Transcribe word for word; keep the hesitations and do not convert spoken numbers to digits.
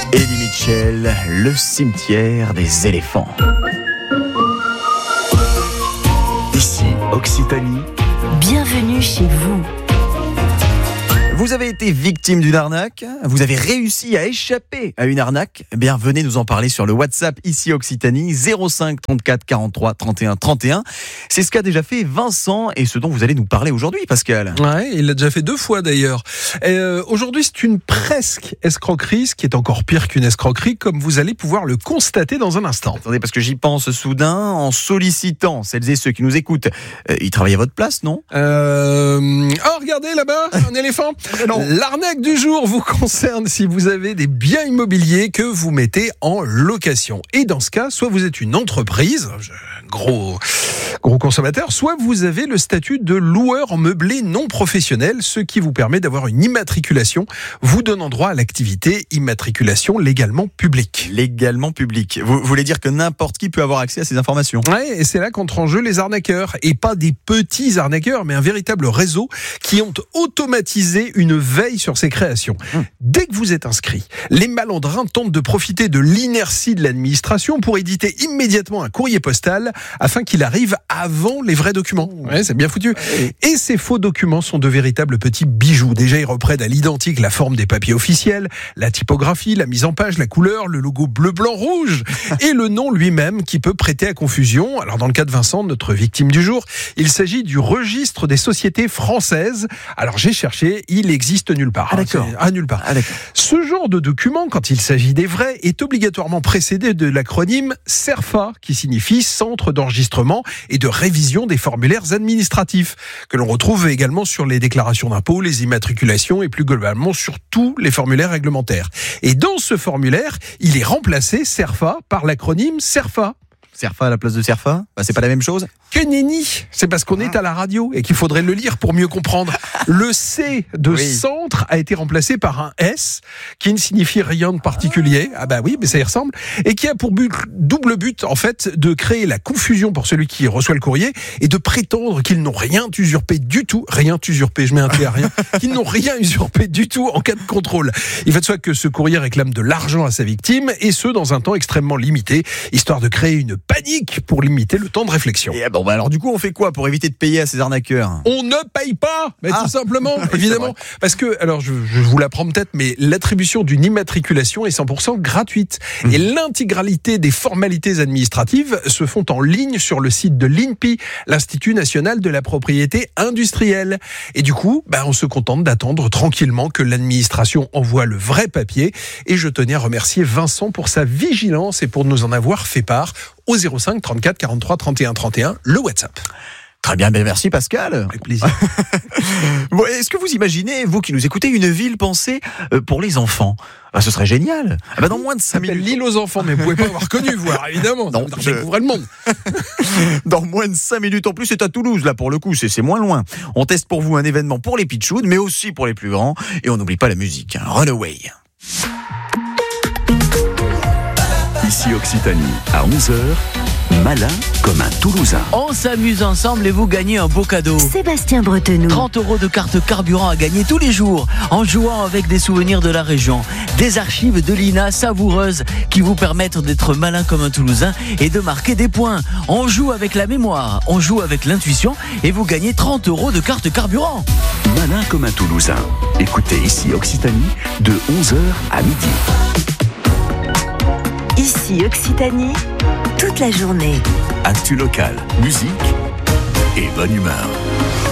Eddie Mitchell, le cimetière des éléphants. Ici, Occitanie. Bienvenue chez vous. Vous avez été victime d'une arnaque, vous avez réussi à échapper à une arnaque, eh bien venez nous en parler sur le WhatsApp ici Occitanie, zéro cinq trente-quatre quarante-trois trente et un trente et un. C'est ce qu'a déjà fait Vincent et ce dont vous allez nous parler aujourd'hui, Pascal. Ouais, il l'a déjà fait deux fois d'ailleurs. Euh, aujourd'hui, c'est une presque escroquerie, ce qui est encore pire qu'une escroquerie, comme vous allez pouvoir le constater dans un instant. Attendez, parce que j'y pense soudain en sollicitant celles et ceux qui nous écoutent. Euh, ils travaillent à votre place, non ? Euh... Oh, regardez là-bas, un éléphant. Non. L'arnaque du jour vous concerne si vous avez des biens immobiliers que vous mettez en location. Et dans ce cas, soit vous êtes une entreprise, gros, gros consommateur, soit vous avez le statut de loueur meublé non professionnel, ce qui vous permet d'avoir une immatriculation, vous donnant droit à l'activité immatriculation légalement publique. Légalement public. Vous voulez dire que n'importe qui peut avoir accès à ces informations ? Ouais, et c'est là qu'entrent en jeu les arnaqueurs. Et pas des petits arnaqueurs, mais un véritable réseau qui ont automatisé une veille sur ces créations. Mmh. Dès que vous êtes inscrit, les malandrins tentent de profiter de l'inertie de l'administration pour éditer immédiatement un courrier postal afin qu'il arrive avant les vrais documents. Ouais, c'est bien foutu. Et ces faux documents sont de véritables petits bijoux. Déjà, ils reprennent à l'identique la forme des papiers officiels, la typographie, la mise en page, la couleur, le logo bleu, blanc, rouge et le nom lui-même qui peut prêter à confusion. Alors, dans le cas de Vincent, notre victime du jour, il s'agit du registre des sociétés françaises. Alors, j'ai cherché, il existe nulle part. Ah d'accord. Ah, nulle part. Ah, d'accord. Ce genre de document, quand il s'agit des vrais, est obligatoirement précédé de l'acronyme CERFA, qui signifie Centre d'enregistrement et de révision des formulaires administratifs, que l'on retrouve également sur les déclarations d'impôts, les immatriculations et plus globalement sur tous les formulaires réglementaires. Et dans ce formulaire, il est remplacé CERFA par l'acronyme CERFA. CERFA à la place de CERFA, bah, c'est pas la même chose ? Que nenni, c'est parce qu'on est à la radio et qu'il faudrait le lire pour mieux comprendre. Le C de oui. centre a été remplacé par un S qui ne signifie rien de particulier. Ah bah oui, mais ça y ressemble. Et qui a pour but, double but, en fait, de créer la confusion pour celui qui reçoit le courrier et de prétendre qu'ils n'ont rien usurpé du tout. Rien usurpé, je mets un T à rien. Qu'ils n'ont rien usurpé du tout en cas de contrôle. Il va de soi que ce courrier réclame de l'argent à sa victime et ce, dans un temps extrêmement limité, histoire de créer une panique pour limiter le temps de réflexion. Et bon, bah alors du coup, on fait quoi pour éviter de payer à ces arnaqueurs ? On ne paye pas, mais ah. tout simplement, évidemment. Parce que, alors je, je vous l'apprends peut-être, mais l'attribution d'une immatriculation est cent pour cent gratuite. Mmh. Et l'intégralité des formalités administratives se font en ligne sur le site de l'I N P I, l'Institut National de la Propriété Industrielle. Et du coup, bah, on se contente d'attendre tranquillement que l'administration envoie le vrai papier. Et je tenais à remercier Vincent pour sa vigilance et pour nous en avoir fait part au zéro cinq trente-quatre quarante-trois trente et un trente et un, le WhatsApp. Très bien, ben merci Pascal. Avec plaisir. Bon, est-ce que vous imaginez, vous qui nous écoutez, une ville pensée pour les enfants ? Ah, ce serait génial. Ah bah dans moins de cinq minutes. L'île aux enfants, mais vous pouvez pas avoir connu, voir évidemment. Non, je découvrirai le monde. Dans moins de cinq minutes. En plus, c'est à Toulouse, là, pour le coup, c'est, c'est moins loin. On teste pour vous un événement pour les pitchouds, mais aussi pour les plus grands. Et on n'oublie pas la musique. Hein. Runaway. Ici Occitanie, à onze heures, malin comme un Toulousain. On s'amuse ensemble et vous gagnez un beau cadeau. Sébastien Bretenoux. trente euros de carte carburant à gagner tous les jours en jouant avec des souvenirs de la région. Des archives de l'I N A savoureuses qui vous permettent d'être malin comme un Toulousain et de marquer des points. On joue avec la mémoire, on joue avec l'intuition et vous gagnez trente euros de carte carburant. Malin comme un Toulousain. Écoutez ici Occitanie de onze heures à midi. Ici Occitanie, toute la journée. Actu local, musique et bonne humeur.